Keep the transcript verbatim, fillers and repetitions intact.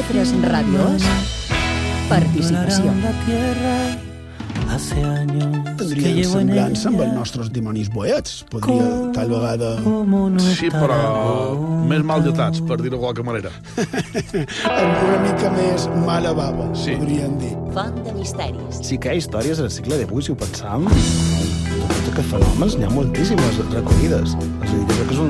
Lletres radios. Participació. Tindria semblança amb els nostres dimonis boets. Podria, tal vegada... Sí, però més mal dotats, per dir-ho de qualque manera. Una mica més mala bava, Sí. podríem dir. Font de misteris. Sí que hi ha històries al segle divuit, si ho pensam. De tots aquests fenòmens n'hi ha moltíssimes recollides. És a dir, jo crec que és un